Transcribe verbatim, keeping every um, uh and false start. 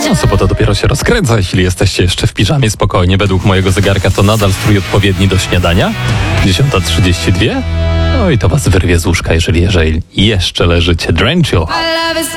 No, sobota dopiero się rozkręca, jeśli jesteście jeszcze w piżamie, spokojnie. Według mojego zegarka to nadal strój odpowiedni do śniadania. dziesiąta trzydzieści dwa. No i to was wyrwie z łóżka, jeżeli, jeżeli jeszcze leżycie. Drenchill.